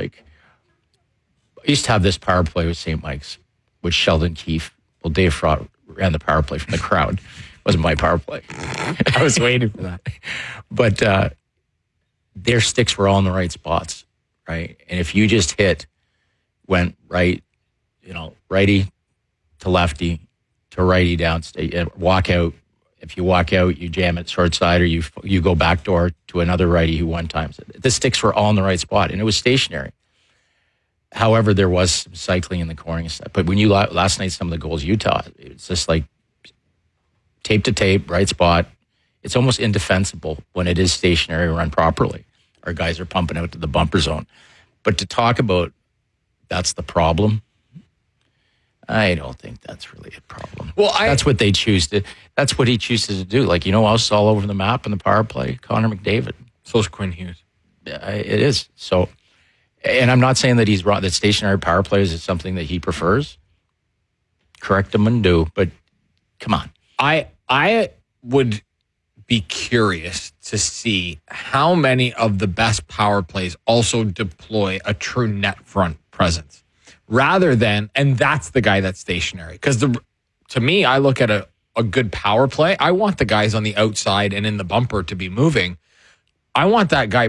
like, I used to have this power play with St. Mike's, with Sheldon Keefe. Well, Dave Fraught ran the power play from the crowd. It wasn't my power play. I was waiting for that. But their sticks were all in the right spots, right? And if you just went right, righty to lefty to righty downstate, walk out. If you walk out, you jam it short side, or you go backdoor to another righty who one time. The sticks were all in the right spot, and it was stationary. However, there was some cycling in the cornering stuff. But when last night, some of the goals Utah, it's just like tape to tape, right spot. It's almost indefensible when it is stationary run properly. Our guys are pumping out to the bumper zone. But to talk about that's the problem, I don't think that's really a problem. Well, that's what they choose to. That's what he chooses to do. Like, else all over the map in the power play? Connor McDavid. So is Quinn Hughes. Yeah, it is. So, and I'm not saying that he's wrong. That stationary power plays is something that he prefers. Correct him and do, but come on. I would be curious to see how many of the best power plays also deploy a true net front presence rather than, and that's the guy that's stationary. Because to me, I look at a good power play. I want the guys on the outside and in the bumper to be moving. I want that guy